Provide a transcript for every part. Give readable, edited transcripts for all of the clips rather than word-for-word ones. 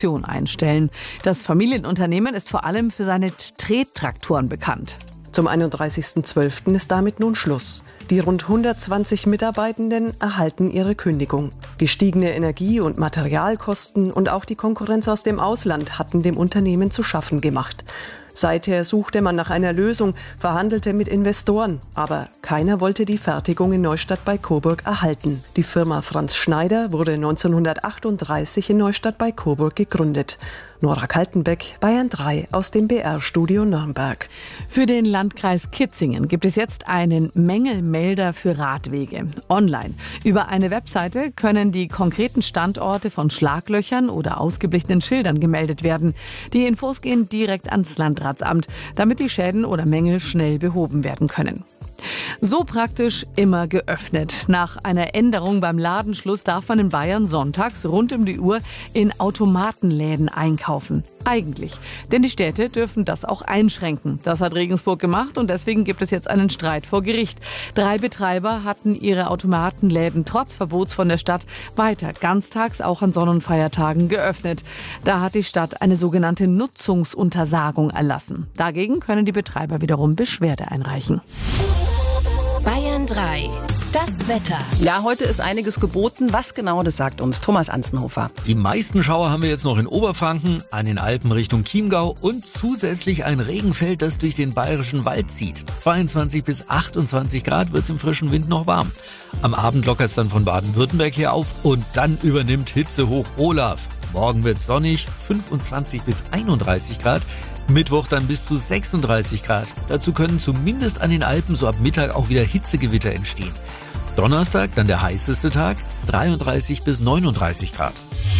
einstellen. Das Familienunternehmen ist vor allem für seine Trettraktoren bekannt. Zum 31.12. ist damit nun Schluss. Die rund 120 Mitarbeitenden erhalten ihre Kündigung. Gestiegene Energie- und Materialkosten und auch die Konkurrenz aus dem Ausland hatten dem Unternehmen zu schaffen gemacht. Seither suchte man nach einer Lösung, verhandelte mit Investoren, aber keiner wollte die Fertigung in Neustadt bei Coburg erhalten. Die Firma Franz Schneider wurde 1938 in Neustadt bei Coburg gegründet. Nora Kaltenbeck, Bayern 3 aus dem BR-Studio Nürnberg. Für den Landkreis Kitzingen gibt es jetzt einen Mängelmelder für Radwege. Online. Über eine Webseite können die konkreten Standorte von Schlaglöchern oder ausgeblichenen Schildern gemeldet werden. Die Infos gehen direkt ans Landratsamt, damit die Schäden oder Mängel schnell behoben werden können. So praktisch immer geöffnet. Nach einer Änderung beim Ladenschluss darf man in Bayern sonntags rund um die Uhr in Automatenläden einkaufen. Eigentlich. Denn die Städte dürfen das auch einschränken. Das hat Regensburg gemacht und deswegen gibt es jetzt einen Streit vor Gericht. 3 Betreiber hatten ihre Automatenläden trotz Verbots von der Stadt weiter ganztags auch an Sonn- und Feiertagen geöffnet. Da hat die Stadt eine sogenannte Nutzungsuntersagung erlassen. Dagegen können die Betreiber wiederum Beschwerde einreichen. Bayern 3. Das Wetter. Ja, heute ist einiges geboten. Was genau, das sagt uns Thomas Anzenhofer. Die meisten Schauer haben wir jetzt noch in Oberfranken, an den Alpen Richtung Chiemgau und zusätzlich ein Regenfeld, das durch den bayerischen Wald zieht. 22 bis 28 Grad wird's im frischen Wind noch warm. Am Abend lockert es dann von Baden-Württemberg her auf und dann übernimmt Hitzehoch Olaf. Morgen wird's sonnig, 25 bis 31 Grad. Mittwoch dann bis zu 36 Grad. Dazu können zumindest an den Alpen so ab Mittag auch wieder Hitzegewitter entstehen. Donnerstag dann der heißeste Tag, 33 bis 39 Grad.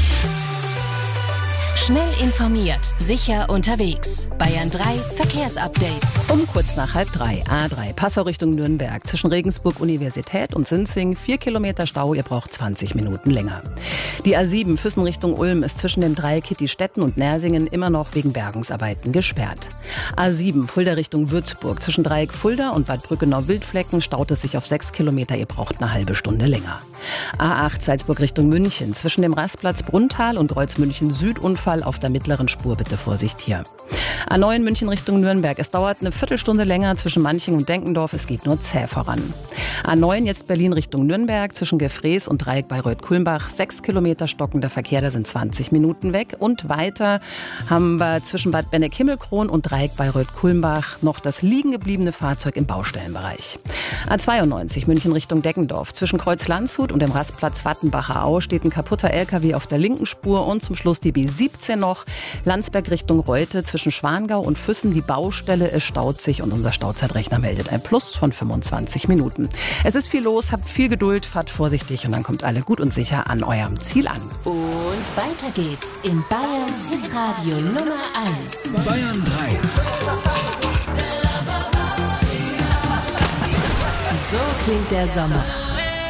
Schnell informiert, sicher unterwegs. Bayern 3 Verkehrsupdate. Um kurz nach 2:30, A3, Passau Richtung Nürnberg. Zwischen Regensburg Universität und Sinzing 4 Kilometer Stau, ihr braucht 20 Minuten länger. Die A7 Füssen Richtung Ulm ist zwischen dem Dreieck Kittistetten und Nersingen immer noch wegen Bergungsarbeiten gesperrt. A7 Fulda Richtung Würzburg. Zwischen Dreieck Fulda und Bad Brückenau-Wildflecken staut es sich auf 6 Kilometer, ihr braucht eine halbe Stunde länger. A8 Salzburg Richtung München. Zwischen dem Rastplatz Brunntal und Kreuz München Süd Unfall auf der mittleren Spur, bitte Vorsicht hier. A9 München Richtung Nürnberg. Es dauert eine Viertelstunde länger zwischen Manching und Denkendorf. Es geht nur zäh voran. A9 jetzt Berlin Richtung Nürnberg. Zwischen Gefrees und Dreieck Bayreuth-Kulmbach 6 Kilometer stockender Verkehr, da sind 20 Minuten weg. Und weiter haben wir zwischen Bad Benneck-Himmelkron und Dreieck Bayreuth-Kulmbach noch das liegen gebliebene Fahrzeug im Baustellenbereich. A92 München Richtung Deckendorf. Zwischen Kreuz Landshut und dem Rastplatz Wattenbacher Au steht ein kaputter LKW auf der linken Spur und zum Schluss die B17 noch. Landsberg Richtung Reute zwischen Schwangau und Füssen die Baustelle, es staut sich und unser Stauzeitrechner meldet ein Plus von 25 Minuten. Es ist viel los, habt viel Geduld, fahrt vorsichtig und dann kommt alle gut und sicher an eurem Ziel an. Und weiter geht's in Bayerns Hitradio Nummer 1. Bayern 3. So klingt der Sommer.